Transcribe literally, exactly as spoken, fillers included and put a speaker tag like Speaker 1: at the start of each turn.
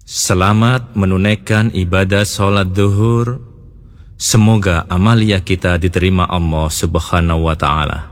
Speaker 1: Selamat menunaikan ibadah sholat zuhur. Semoga amalia kita diterima Allah Subhanahu wa Ta'ala.